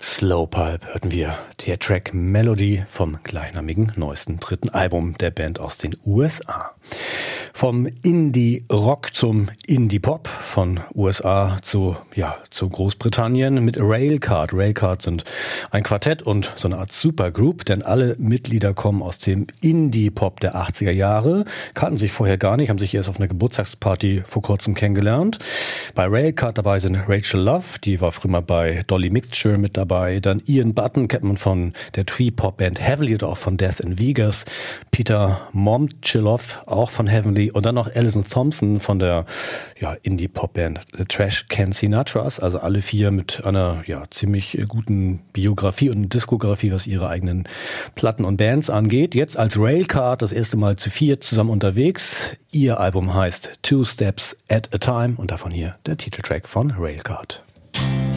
Slow Pulp hörten wir, der Track Melody vom gleichnamigen neuesten dritten Album der Band aus den USA. Vom Indie-Rock zum Indie-Pop, von USA zu Großbritannien mit Railcard. Railcard sind ein Quartett und so eine Art Supergroup, denn alle Mitglieder kommen aus dem Indie-Pop der 80er Jahre, kannten sich vorher gar nicht, haben sich erst auf einer Geburtstagsparty vor kurzem kennengelernt. Bei Railcard dabei sind Rachel Love, die war früher mal bei Dolly Mixture mit dabei, dann Ian Button, kennt man von der Twee-Pop-Band Heavenly oder auch von Death in Vegas, Peter Momchilov, auch von Heavenly, und dann noch Alison Thompson von der Indie-Pop-Band The Trash Can Sinatras, also alle vier mit einer ziemlich guten Biografie und Diskografie, was ihre eigenen Platten und Bands angeht. Jetzt als Railcard das erste Mal zu viert zusammen unterwegs. Ihr Album heißt Two Steps at a Time und davon hier der Titeltrack von Railcard.